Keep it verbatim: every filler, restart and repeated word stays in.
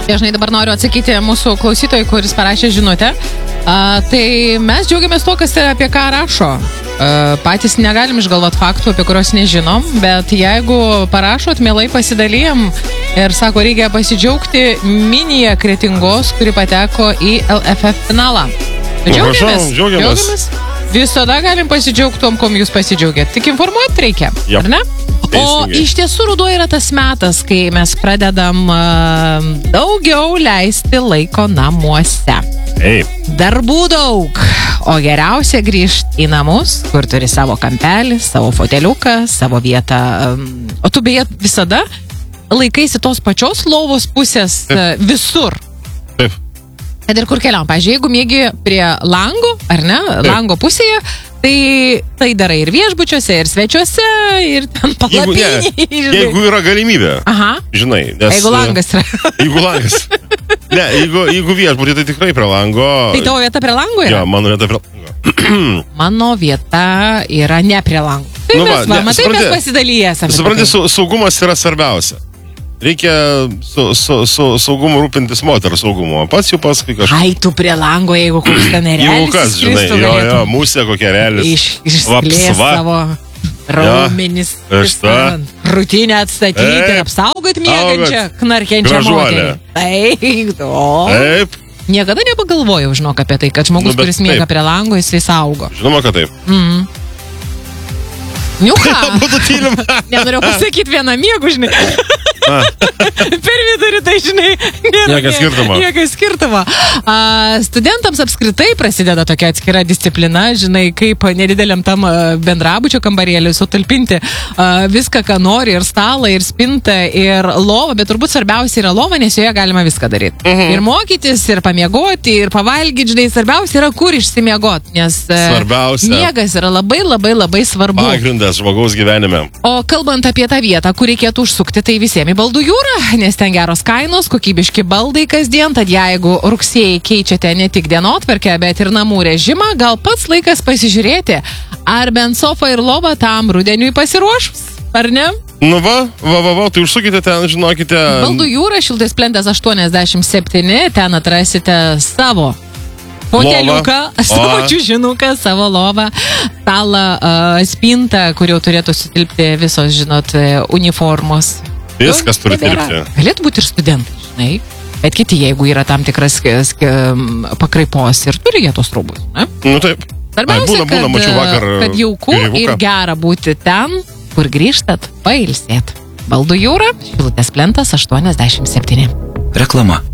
Tai žinai, dabar noriu atsakyti mūsų klausytojui, kuris parašė žinutę. A, tai mes džiaugiamės to, kas apie ką rašo. A, patys negalim išgalvoti faktų, apie kuriuos nežinom, bet jeigu parašot, mielai pasidalijam ir sako, reikia pasidžiaugti Minija Kretingos, kuri pateko į L F F finalą. Džiaugiamės. Džiaugiamės. Džiaugiamės. Visada galim pasidžiaugti tom, kom jūs pasidžiaugėt. Tik informuoti reikia, yep. Ar ne? O iš tiesų ruduo yra tas metas, kai mes pradedam uh, daugiau leisti laiko namuose. Ei. Darbų daug, o geriausia grįžti į namus, kur turi savo kampelį, savo foteliuką, savo vietą. Um, o tu beje visada laikaisi tos pačios lovos pusės uh, visur. Taip. Kad ir kur keliam, pavyzdžiui, jeigu mėgi prie lango, ar ne, Taip. Lango pusėje, tai tai darai ir viešbučiuose, ir svečiuose, ir ten palapinėje. Jeigu, jeigu yra galimybė, Aha. Žinai. Nes, jeigu langas yra. Jeigu langas. Ne, jeigu, jeigu viešbutį, tai tikrai prie lango. Tai tavo vieta prie lango yra? Jo, mano vieta prie lango. Mano vieta yra ne prie lango. Tai Nu mes, va, va, ne, matai, supranti- mes pasidalyję esame. Supranti, su, saugumas yra svarbiausia. Reikia su, su, su saugumu rūpintis moterų saugumu. Pats jau paskui kažką. Ai, tu prie lango, jeigu koks ten erelis. Jeigu kas, žinai, jo, jo, musė kokia realis. Iš, išsklės savo raumenis. Štai. Rutinę atstatyti Taip. ir apsaugoti miegančią, Saugot. knarkiančią Gražuolę. moterį. Taip, o. Taip, Niekada nepagalvojau, žinok, apie tai, kad žmogus, Nu, bet kuris miega taip. prie lango, jisai saugo. žinoma, kad taip. Mm. Nu ką? Būtų tylim. Nenorėjau pasakyti vieną miegų, žinai. Per vidurį, tai žinai, nėra Jokio skirtumo. Jokio skirtumo. A, studentams apskritai prasideda tokia atskira disciplina, žinai, kaip nedideliam tam a, bendrabučio kambarėliui sutalpinti a, viską, ką nori, ir stalą, ir spintą, ir lovą, bet turbūt svarbiausia yra lova, nes joje galima viską daryti. Mhm. Ir mokytis, ir pamiegoti, ir pavalgyti, žinai, svarbiausia yra kur išsimiegoti, nes a, Svarbiausia. miegas yra labai, labai, labai svarbu. Pagrindas žmogaus gyvenime. O kalbant apie tą vietą, kur reikėtų užsukti, tai visiems į Baldų jūrą, nes ten geros kainos, kokybiški baldai kasdien, tad jeigu rugsėjai keičiate ne tik dienotvarkę, bet ir namų režimą, gal pats laikas pasižiūrėti, ar bent sofa ir lova tam rudeniui pasiruošus, ar ne? Nu va, va, va, va, tai užsukite ten, žinokite. Baldų jūra, Šilutės plentas aštuoniasdešimt septyni, ten atrasite savo foteliuką, savo čiužinuką, savo lovą, stalą, uh, spintą, kur jau turėtų sutilpti visos, žinot, uniformos. Viskas turi Nebėra. tilpti. Galėtų būti ir studentai, žinai. Bet kiti, jeigu yra tam tikras sk- sk- pakraipos ir turi jie tos rūbus, ne? Nu taip. Svarbiausia, Ai, būna, būna, kad, mačiau vakar kad jauku kareivuką. ir gera būti ten, kur grįžtat pailsėt. Baldų jūra, Šilutės plentas aštuoniasdešimt septyni. Reklama.